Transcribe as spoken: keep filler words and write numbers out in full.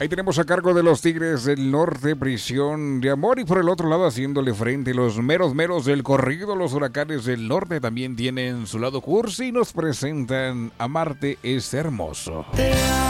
Ahí tenemos a cargo de los Tigres del Norte, Prisión de Amor. Y por el otro lado, haciéndole frente, los meros meros del corrido, los Huracanes del Norte también tienen su lado cursi y nos presentan Amarte es hermoso.